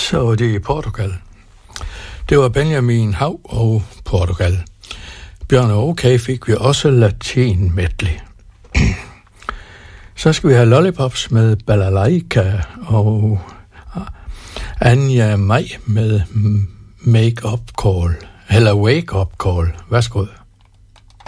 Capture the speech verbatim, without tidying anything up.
og det er Portugal. Det var Benjamin Hav og Portugal. Bjørn og Okay fik vi også latin medley. Så skal vi have Lollipops med Balalaika og Anja Maj med Make Up Call, eller Wake Up Call. Værsgo.